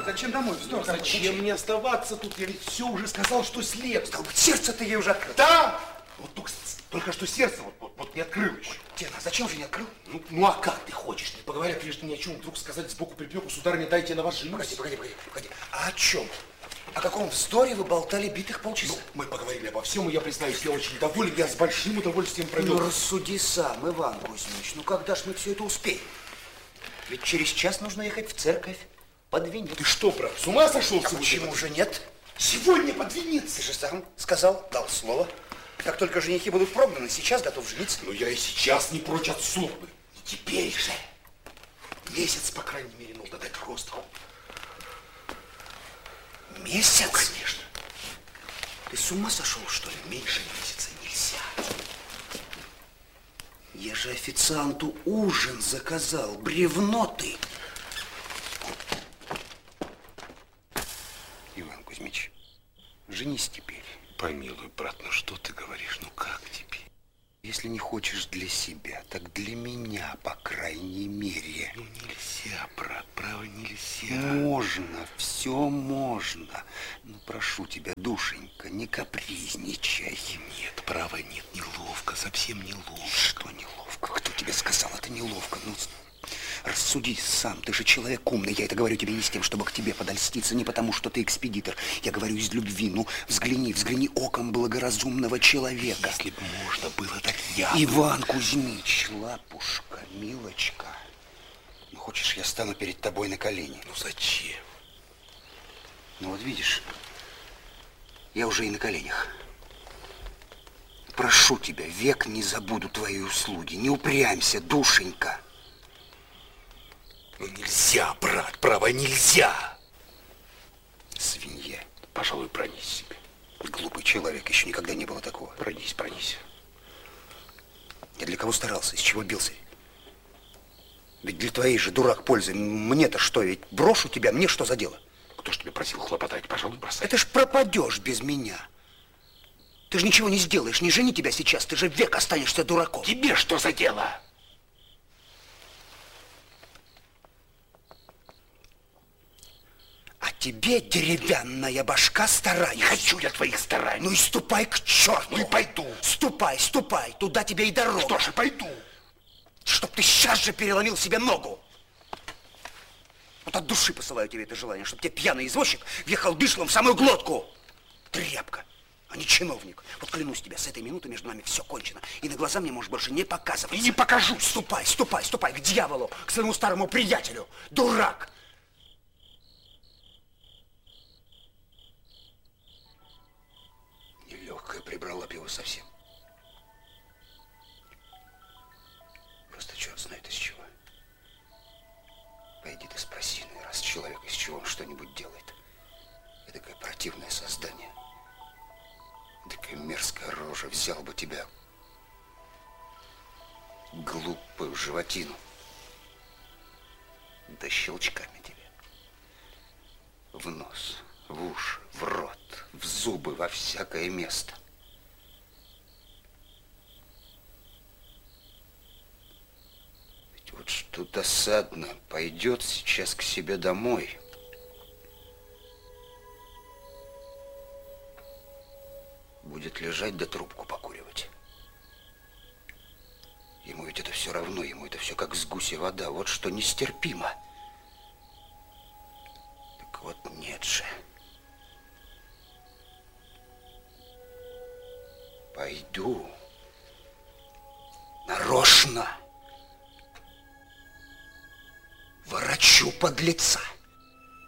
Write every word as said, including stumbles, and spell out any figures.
зачем домой? Ну, зачем мне оставаться тут? Я ведь все уже сказал, что слеп. Стал быть, сердце ты ей уже открыл. Да! Вот только, только что сердце вот, вот, вот не открыл еще. Тена, а зачем же не открыл? Ну, ну а как ты хочешь? Не поговоря прежде ни о чем, вдруг сказать сбоку припеку, сударыня, дайте на вас женюсь. Погоди, погоди, погоди, погоди. А о чем? О каком вздоре вы болтали битых полчаса? Ну, мы поговорили обо всем, и я, признаюсь, я очень доволен, я с большим удовольствием провел. Ну, рассуди сам, Иван Кузьмич, ну когда ж мы все это успеем? Ведь через час нужно ехать в церковь под венец. Ты что, брат, с ума сошел А сегодня? почему же нет? Сегодня под венец. Ты же сам сказал, дал слово. Как только женихи будут прогнаны, сейчас готов жениться. Ну, я и сейчас не прочь от службы. И теперь же. Месяц, по крайней мере, нужно дать росту. Месяц? Ну, конечно. Ты с ума сошел, что ли? Меньше месяца нельзя. Я же официанту ужин заказал. Бревно ты. Иван Кузьмич, женись теперь. Помилуй, брат, ну что ты говоришь? Ну как теперь? Если не хочешь для себя, так для меня, по крайней мере. Ну нельзя, брат, право нельзя. Можно, все можно. Но прошу тебя, душенька, не капризничай. Нет, права нет, неловко, совсем неловко. Что неловко? Кто тебе сказал, это неловко? Ну, рассуди сам, ты же человек умный. Я это говорю тебе не с тем, чтобы к тебе подольститься, не потому, что ты экспедитор. Я говорю из любви. Ну, взгляни, взгляни оком благоразумного человека. Если бы можно было, так я... Иван Кузьмич, лапушка, милочка. Ну, хочешь, я стану перед тобой на колени? Ну, зачем? Ну, вот видишь, я уже и на коленях. Прошу тебя, век не забуду твои услуги. Не упрямься, душенька. Ну нельзя, брат, право, нельзя. Свинья. Пожалуй, пронись себе. Глупый человек, еще никогда не было такого. Пронись, пронись. Я для кого старался, из чего бился? Ведь для твоей же, дурак, пользы. Мне-то что, ведь брошу тебя, мне что за дело? Кто ж тебе просил хлопотать? Пожалуй, бросай. Это ж пропадешь без меня. Ты же ничего не сделаешь, не жени тебя сейчас, ты же век останешься дураком. Тебе что за дело? А тебе, деревянная башка, стараюсь. Не хочу я твоих стараний. Ну и ступай к черту. Ну и пойду. Ступай, ступай, туда тебе и дорога. Что ж, пойду. Чтоб ты сейчас же переломил себе ногу. Вот от души посылаю тебе это желание, чтобы тебе пьяный извозчик въехал дышлом в самую глотку. Тряпка, а не чиновник. Вот клянусь тебе, с этой минуты между нами все кончено. И на глаза мне можешь больше не показываться. И не покажусь. Ступай, ступай, ступай к дьяволу, к своему старому приятелю. Дурак. Нелегкая прибрала бы его совсем. Просто черт знает из чего. Пойди ты спроси, ну, раз человек из чего он что-нибудь делает. Эдакое противное создание. Эдакая мерзкая рожа взял бы тебя, глупую животину, да щелчками тебе. В нос, в уши, в рот, в зубы, во всякое место. Ведь вот что досадно, пойдет сейчас к себе домой. Будет лежать да трубку покуривать. Ему ведь это все равно, ему это все как с гуся вода. Вот что нестерпимо. Так вот нет же. Пойду нарочно ворочу подлеца.